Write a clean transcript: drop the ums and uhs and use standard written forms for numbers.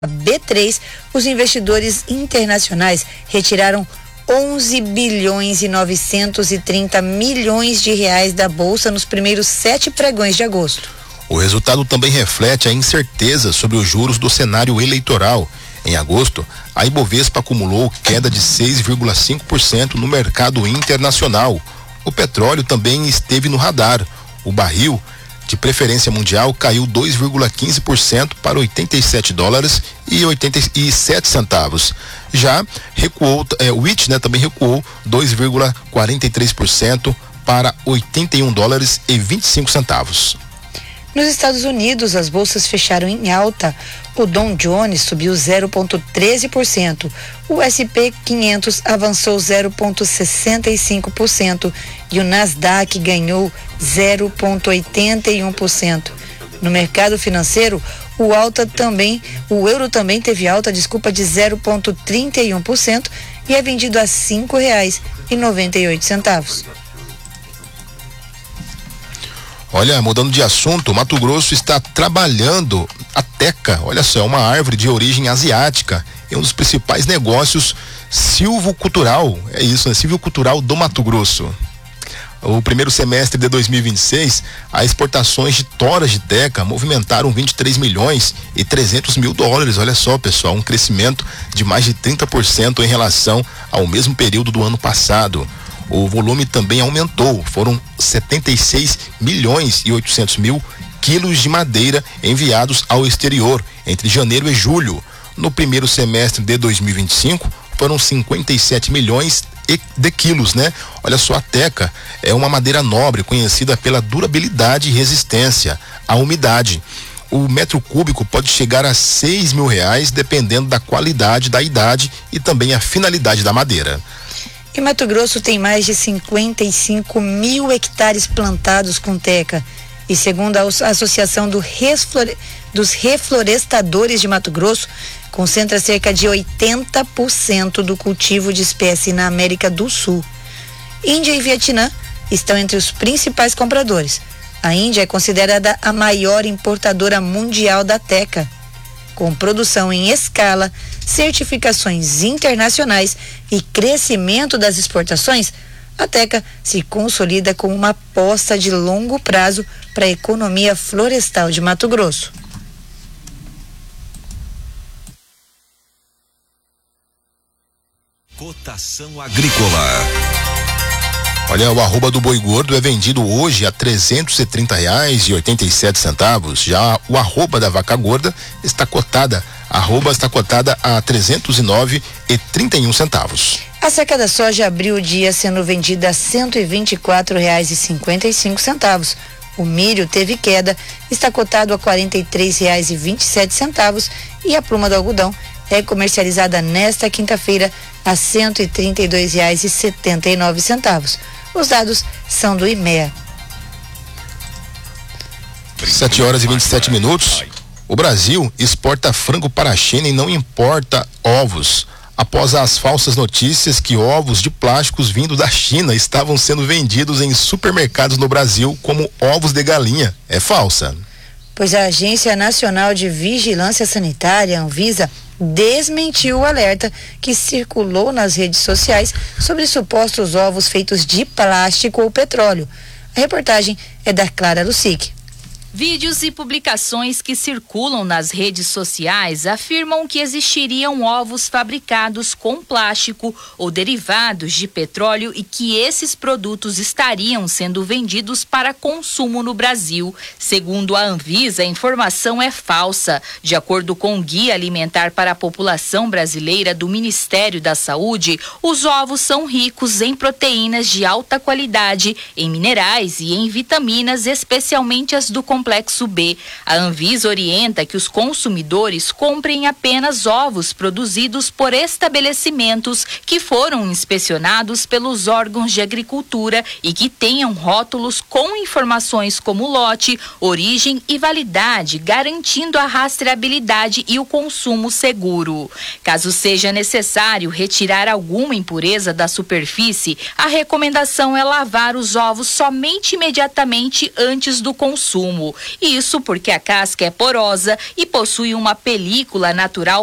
B3, os investidores internacionais retiraram 11 bilhões e 930 milhões de reais da Bolsa nos primeiros 7 pregões de agosto. O resultado também reflete a incerteza sobre os juros do cenário eleitoral. Em agosto, a Ibovespa acumulou queda de 6,5% no mercado internacional. O petróleo também esteve no radar. O barril de preferência mundial caiu 2,15% para $87,87. Já recuou, o WIT, também recuou 2,43% para $81,25. Nos Estados Unidos, as bolsas fecharam em alta. O Dow Jones subiu 0,13%. O S&P 500 avançou 0,65% e o Nasdaq ganhou 0,81%. No mercado financeiro, o euro também teve alta, de 0,31% e é vendido a R$ 5,98. Olha, mudando de assunto, Mato Grosso está trabalhando a teca, olha só, é uma árvore de origem asiática, é um dos principais negócios silvicultural, silvicultural do Mato Grosso. O primeiro semestre de 2026, as exportações de toras de teca movimentaram 23 milhões e 300 mil dólares, olha só, pessoal, um crescimento de mais de 30% em relação ao mesmo período do ano passado. O volume também aumentou, foram 76 milhões e 800 mil quilos de madeira enviados ao exterior entre janeiro e julho. No primeiro semestre de 2025, foram 57 milhões de quilos, Olha só, a teca é uma madeira nobre, conhecida pela durabilidade e resistência à umidade. O metro cúbico pode chegar a R$6.000, dependendo da qualidade, da idade e também a finalidade da madeira. E Mato Grosso tem mais de 55 mil hectares plantados com teca. E segundo a Associação dos Reflorestadores de Mato Grosso, concentra cerca de 80% do cultivo de espécie na América do Sul. Índia e Vietnã estão entre os principais compradores. A Índia é considerada a maior importadora mundial da teca. Com produção em escala, certificações internacionais e crescimento das exportações, a teca se consolida como uma aposta de longo prazo para a economia florestal de Mato Grosso. Cotação agrícola. Olha, o arroba do boi gordo é vendido hoje a R$ 330,87. Já o arroba da vaca gorda está cotada a R$ 309,31. A saca da soja abriu o dia sendo vendida a R$ 124,55. O milho teve queda, está cotado a R$ 43,27 e a pluma do algodão é comercializada nesta quinta-feira a R$ 132,79. Os dados são do IMEA. 7h27. O Brasil exporta frango para a China e não importa ovos. Após as falsas notícias que ovos de plásticos vindo da China estavam sendo vendidos em supermercados no Brasil como ovos de galinha. É falsa. Pois a Agência Nacional de Vigilância Sanitária, Anvisa, desmentiu o alerta que circulou nas redes sociais sobre supostos ovos feitos de plástico ou petróleo. A reportagem é da Clara Lucic. Vídeos e publicações que circulam nas redes sociais afirmam que existiriam ovos fabricados com plástico ou derivados de petróleo e que esses produtos estariam sendo vendidos para consumo no Brasil. Segundo a Anvisa, a informação é falsa. De acordo com o Guia Alimentar para a População Brasileira do Ministério da Saúde, os ovos são ricos em proteínas de alta qualidade, em minerais e em vitaminas, especialmente as do complexo B. A Anvisa orienta que os consumidores comprem apenas ovos produzidos por estabelecimentos que foram inspecionados pelos órgãos de agricultura e que tenham rótulos com informações como lote, origem e validade, garantindo a rastreabilidade e o consumo seguro. Caso seja necessário retirar alguma impureza da superfície, a recomendação é lavar os ovos somente imediatamente antes do consumo. Isso porque a casca é porosa e possui uma película natural